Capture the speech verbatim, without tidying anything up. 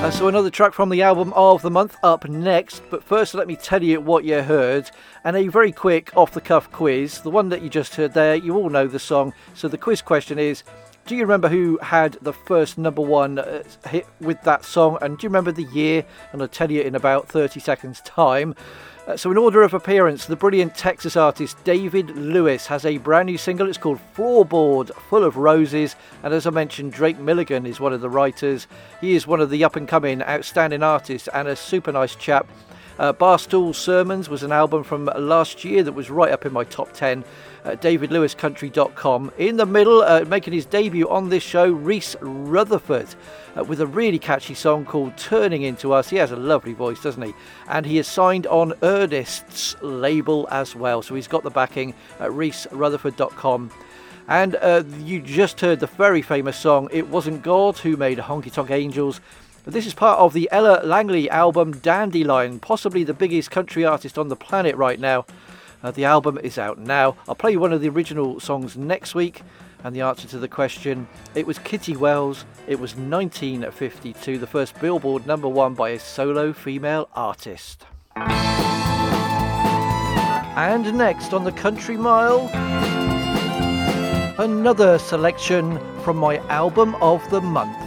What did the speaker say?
Uh, so another track from the album of the month up next, but first let me tell you what you heard, and a very quick off-the-cuff quiz. The one that you just heard there, you all know the song, so the quiz question is, do you remember who had the first number one uh, hit with that song, and do you remember the year? And I'll tell you in about thirty seconds time. Uh, so in order of appearance, the brilliant Texas artist David Lewis has a brand new single. It's called Floorboard Full of Roses, and as I mentioned, Drake Milligan is one of the writers. He is one of the up-and-coming outstanding artists and a super nice chap. Uh, Barstool Sermons was an album from last year that was right up in my top ten. Uh, david lewis country dot com. In the middle, uh, making his debut on this show, Reese Rutherford, uh, with a really catchy song called Turning Into Us. He has a lovely voice, doesn't he? And he is signed on Ernest's label as well, so he's got the backing at reese rutherford dot com. And uh, you just heard the very famous song It Wasn't God Who Made Honky Tonk Angels. This is part of the Ella Langley album Dandelion, possibly the biggest country artist on the planet right now. Uh, the album is out now. I'll play you one of the original songs next week, and the answer to the question, it was Kitty Wells. It was nineteen fifty-two, the first Billboard number one by a solo female artist. And next on the Country Mile, another selection from my album of the month.